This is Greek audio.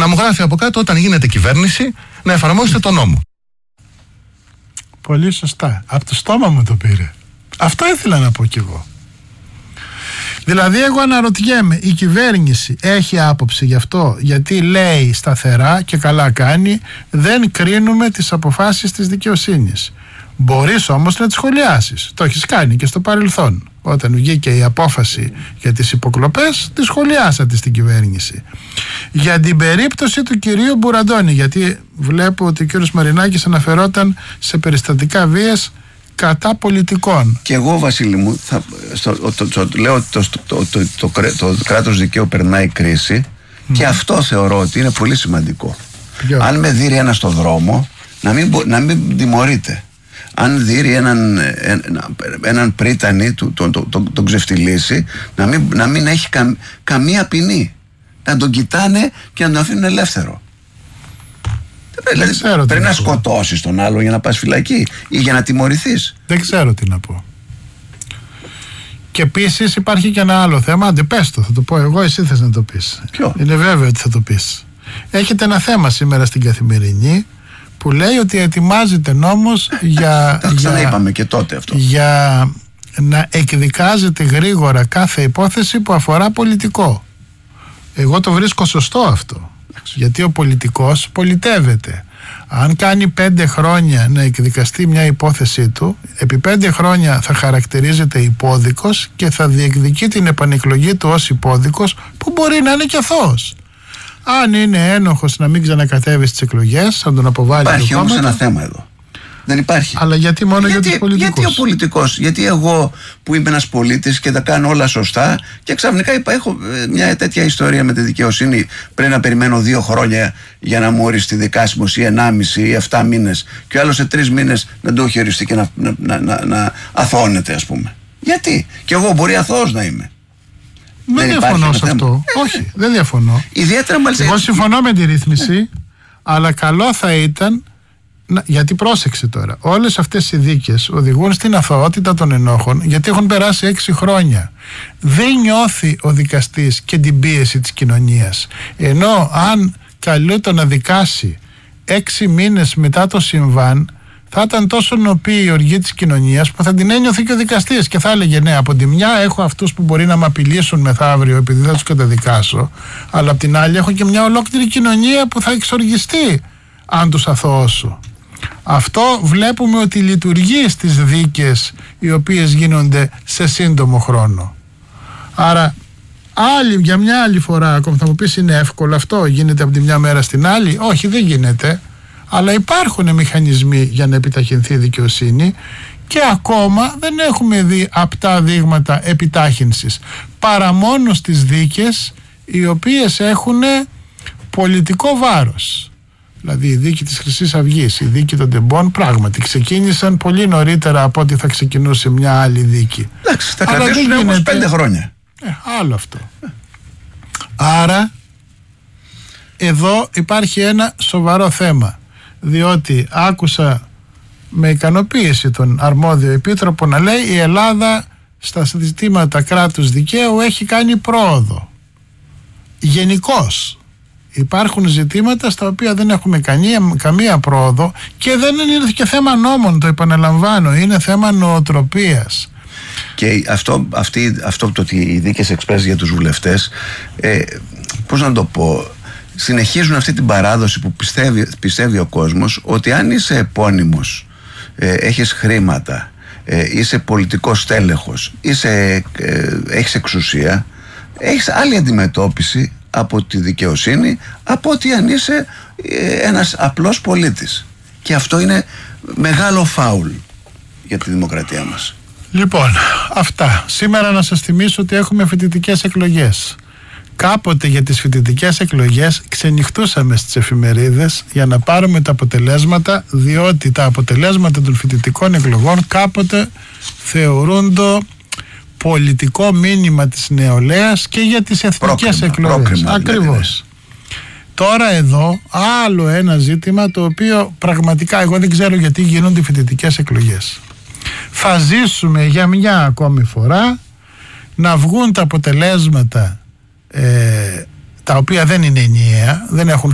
να μου γράφει από κάτω όταν γίνεται κυβέρνηση να εφαρμόσετε τον νόμο. Πολύ σωστά. Από το στόμα μου το πήρε. Αυτό ήθελα να πω κι εγώ. Δηλαδή εγώ αναρωτιέμαι, η κυβέρνηση έχει άποψη γι' αυτό? Γιατί λέει σταθερά και καλά κάνει, δεν κρίνουμε τις αποφάσεις της δικαιοσύνης. Μπορείς όμως να τις σχολιάσεις. Το έχεις κάνει και στο παρελθόν. Όταν βγήκε η απόφαση για τις υποκλοπές, τη σχολιάσατε στην κυβέρνηση. Για την περίπτωση του κυρίου Μπουραντώνη, γιατί βλέπω ότι ο κύριος Μαρινάκης αναφερόταν σε περιστατικά βίας κατά πολιτικών. Και εγώ, Βασίλη μου, λέω ότι το κράτος δικαίου περνάει κρίση και αυτό θεωρώ ότι είναι πολύ σημαντικό. Αν με δείρει ένα στο δρόμο, να μην τιμωρείται. Αν δείρει έναν πρίτανη, τον ξεφτυλίσει, να μην έχει καμία ποινή. Να τον κοιτάνε και να τον αφήνουν ελεύθερο. Δηλαδή, πρέπει να σκοτώσεις τον άλλο για να πας φυλακή ή για να τιμωρηθείς. Δεν ξέρω τι να πω. Και επίσης υπάρχει και ένα άλλο θέμα. Άντε πες το, θα το πω εγώ, εσύ θες να το πεις. Ποιο? Είναι βέβαιο ότι θα το πεις. Έχετε ένα θέμα σήμερα στην Καθημερινή που λέει ότι ετοιμάζεται νόμος για... Τα ξαναείπαμε και τότε αυτό. Για να εκδικάζεται γρήγορα κάθε υπόθεση που αφορά πολιτικό. Εγώ το βρίσκω σωστό αυτό. Γιατί ο πολιτικός πολιτεύεται. Αν κάνει 5 χρόνια να εκδικαστεί μια υπόθεσή του, επί 5 χρόνια θα χαρακτηρίζεται υπόδικος και θα διεκδικεί την επανεκλογή του ως υπόδικος, που μπορεί να είναι και αθώος. Αν είναι ένοχος να μην ξανακατέβει στις εκλογές, θα τον αποβάλει. Υπάρχει όμως ένα θέμα εδώ. Δεν υπάρχει. Αλλά γιατί μόνο για τους πολιτικούς? Γιατί ο πολιτικός, γιατί εγώ που είμαι ένας πολίτης και τα κάνω όλα σωστά και ξαφνικά έχω μια τέτοια ιστορία με τη δικαιοσύνη, πρέπει να περιμένω 2 χρόνια για να μου οριστεί δικάσιμος ή 1,5 ή 7 μήνες και ο άλλος σε 3 μήνες να το έχει οριστεί και να αθώωνεται, ας πούμε. Γιατί? Και εγώ μπορεί αθώος να είμαι. Δεν διαφωνώ σε αυτό. Όχι, δεν διαφωνώ. Ιδιαίτερα μάλιστα. Εγώ συμφωνώ με τη ρύθμιση, αλλά καλό θα ήταν. Γιατί πρόσεξε τώρα, όλες αυτές οι δίκες οδηγούν στην αθωότητα των ενόχων, γιατί έχουν περάσει 6 χρόνια. Δεν νιώθει ο δικαστής και την πίεση της κοινωνίας. Ενώ αν καλούνται να δικάσει 6 μήνες μετά το συμβάν, θα ήταν τόσο νοπή η οργή της κοινωνίας που θα την ένιωθε και ο δικαστής και θα έλεγε ναι, από τη μια έχω αυτούς που μπορεί να με απειλήσουν μεθαύριο επειδή θα τους καταδικάσω, αλλά από την άλλη έχω και μια ολόκληρη κοινωνία που θα εξοργιστεί αν τους αθωώσω. Αυτό βλέπουμε ότι λειτουργεί στις δίκες οι οποίες γίνονται σε σύντομο χρόνο. Άρα για μια άλλη φορά ακόμα θα μου πεις είναι εύκολο αυτό, γίνεται από τη μια μέρα στην άλλη? Όχι, δεν γίνεται, αλλά υπάρχουν μηχανισμοί για να επιταχυνθεί η δικαιοσύνη και ακόμα δεν έχουμε δει απτά δείγματα επιτάχυνσης, παρά μόνο στις δίκες οι οποίες έχουν πολιτικό βάρος. Δηλαδή η δίκη της Χρυσής Αυγής, η δίκη των Τεμπών, πράγματι ξεκίνησαν πολύ νωρίτερα από ό,τι θα ξεκινούσε μια άλλη δίκη. Εντάξει, θα κρατήσουν όμως 5 χρόνια. Άλλο αυτό. Άρα εδώ υπάρχει ένα σοβαρό θέμα, διότι άκουσα με ικανοποίηση τον αρμόδιο επίτροπο να λέει η Ελλάδα στα ζητήματα κράτους δικαίου έχει κάνει πρόοδο. Γενικώς υπάρχουν ζητήματα στα οποία δεν έχουμε καμία πρόοδο και δεν είναι και θέμα νόμων, το επαναλαμβάνω, είναι θέμα νοοτροπίας. Και αυτό το ότι οι δίκες εξπρές για τους βουλευτές, πώς να το πω, συνεχίζουν αυτή την παράδοση που πιστεύει ο κόσμος ότι αν είσαι επώνυμος, έχεις χρήματα, είσαι πολιτικός στέλεχος, έχεις εξουσία, έχεις άλλη αντιμετώπιση από τη δικαιοσύνη από ότι αν είσαι ένας απλός πολίτης. Και αυτό είναι μεγάλο φάουλ για τη δημοκρατία μας. Λοιπόν, αυτά. Σήμερα να σας θυμίσω ότι έχουμε φοιτητικές εκλογές. Κάποτε για τις φοιτητικές εκλογές ξενυχτούσαμε στις εφημερίδες για να πάρουμε τα αποτελέσματα, διότι τα αποτελέσματα των φοιτητικών εκλογών κάποτε θεωρούνται πολιτικό μήνυμα της νεολαίας και για τις εθνικές εκλογές. Ακριβώς. Τώρα εδώ άλλο ένα ζήτημα το οποίο πραγματικά εγώ δεν ξέρω γιατί γίνονται οι φοιτητικές εκλογές. Θα ζήσουμε για μια ακόμη φορά να βγουν τα αποτελέσματα τα οποία δεν είναι ενιαία, δεν έχουν